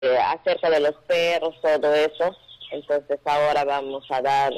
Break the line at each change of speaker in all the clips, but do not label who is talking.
acerca de los perros, todo eso. Entonces ahora vamos a dar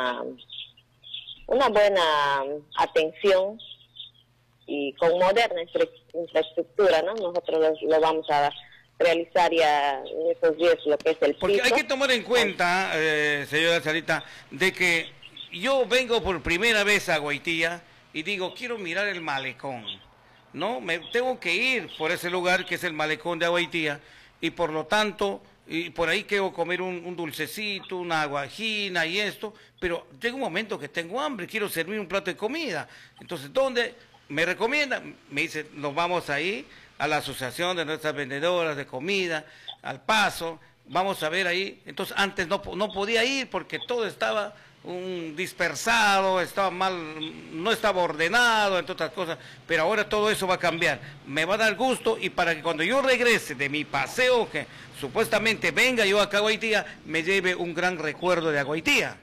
una buena atención y con moderna infraestructura, ¿no? Nosotros lo vamos a realizar ya en estos días lo que es el
Porque
piso.
hay que tomar en cuenta, señora Sarita, de que yo vengo por primera vez a Guaitía y digo, quiero mirar el malecón, ¿no? Me tengo que ir por ese lugar que es el malecón de Guaitía y por lo tanto, y por ahí quiero comer un dulcecito, una aguajina y esto, pero llega un momento que tengo hambre, quiero servir un plato de comida. Entonces, ¿dónde me recomiendan? Me dice, nos vamos ahí a la asociación de nuestras vendedoras de comida, al Paso, vamos a ver ahí. Entonces, antes no podía ir porque todo estaba dispersado, estaba mal, no estaba ordenado, entre otras cosas, pero ahora todo eso va a cambiar. Me va a dar gusto y para que cuando yo regrese de mi paseo, que supuestamente venga yo acá a Guaitía, me lleve un gran recuerdo de Guaitía.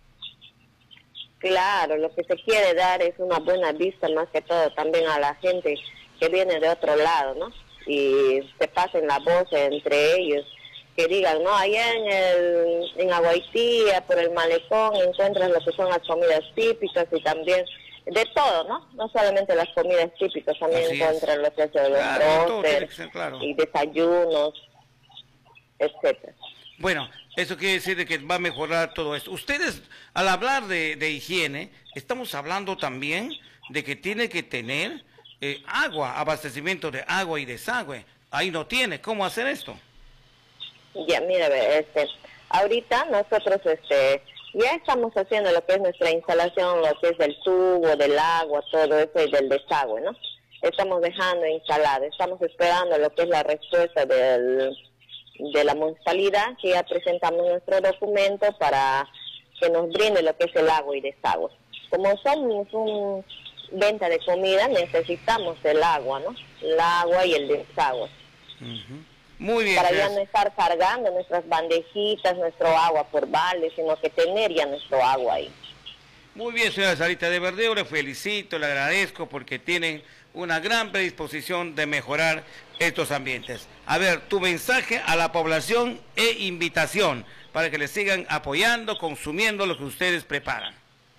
Claro, lo que se quiere dar es una buena vista más que todo también a la gente que viene de otro lado, ¿no? Y se pasen la voz entre ellos, que digan, no, allá en Aguaitía, por el malecón, encuentras lo que son las comidas típicas y también de todo, ¿no? No solamente las comidas típicas, también encuentras lo que es los roster y desayunos, etcétera.
Bueno, eso quiere decir de que va a mejorar todo esto. Ustedes, al hablar de higiene, estamos hablando también de que tiene que tener agua, abastecimiento de agua y desagüe. Ahí no tiene. ¿Cómo hacer esto?
Ya, mira, ahorita nosotros ya estamos haciendo lo que es nuestra instalación, lo que es del tubo, del agua, todo eso y del desagüe, ¿no? Estamos dejando instalado, estamos esperando lo que es la respuesta de la municipalidad, que ya presentamos nuestro documento para que nos brinde lo que es el agua y desagüe. Como somos un venta de comida, necesitamos el agua, ¿no? El agua y el desagüe.
Muy bien.
Para ya no estar cargando nuestras bandejitas, nuestro agua por balde, sino que tener ya nuestro agua ahí.
Muy bien, señora Sarita, de verdad yo le felicito, le agradezco porque tienen una gran predisposición de mejorar estos ambientes. A ver, tu mensaje a la población e invitación para que le sigan apoyando, consumiendo lo que ustedes preparan.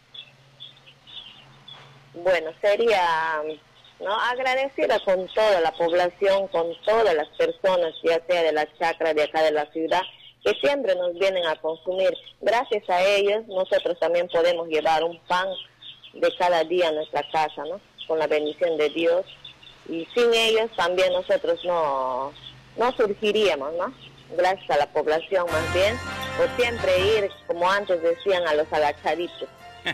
Bueno, sería, ¿no?, agradecida con toda la población, con todas las personas, ya sea de la chacra de acá de la ciudad, que siempre nos vienen a consumir. Gracias a ellos, nosotros también podemos llevar un pan de cada día a nuestra casa, ¿no?, con la bendición de Dios. Y sin ellos también nosotros no surgiríamos, ¿no? Gracias a la población más bien, por siempre ir, como antes decían, a los agachaditos.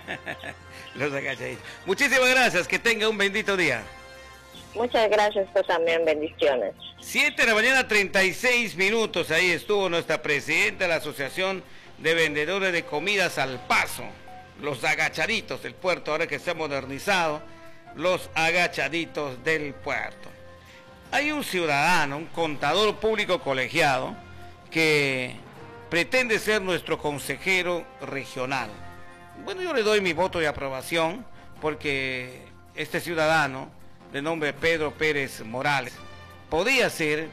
Los agachaditos. Muchísimas gracias, que tenga un bendito día.
Muchas gracias, tú también, bendiciones.
7 de la mañana, 36 minutos, ahí estuvo nuestra presidenta de la Asociación de Vendedores de Comidas al Paso, los agachaditos del puerto, ahora que se ha modernizado, los agachaditos del puerto. Hay un ciudadano, un contador público colegiado, que pretende ser nuestro consejero regional. Bueno, yo le doy mi voto de aprobación porque este ciudadano, de nombre Pedro Pérez Morales, podía ser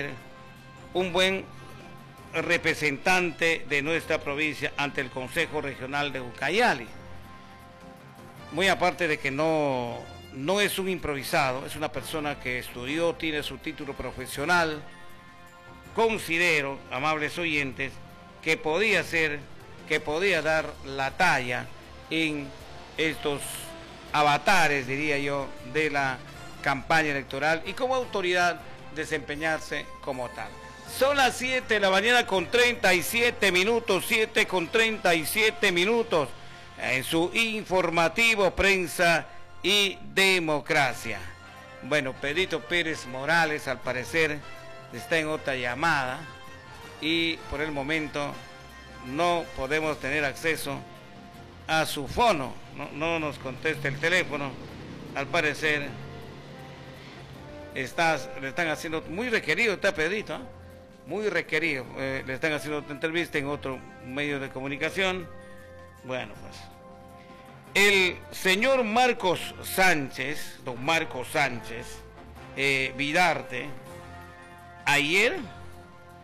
un buen representante de nuestra provincia ante el Consejo Regional de Ucayali. Muy aparte de que no es un improvisado, es una persona que estudió, tiene su título profesional. Considero, amables oyentes, que podía dar la talla en estos avatares, diría yo, de la campaña electoral y como autoridad desempeñarse como tal. Son las 7 de la mañana con 37 minutos, 7 con 37 minutos, en su informativo Prensa y Democracia. Bueno, Pedrito Pérez Morales al parecer está en otra llamada y por el momento no podemos tener acceso a su fono, no nos contesta el teléfono, al parecer le están haciendo, muy requerido está Pedrito, ¿eh? Muy requerido, le están haciendo otra entrevista en otro medio de comunicación. Bueno, pues el señor Marcos Sánchez, don Marcos Sánchez Vidarte, ayer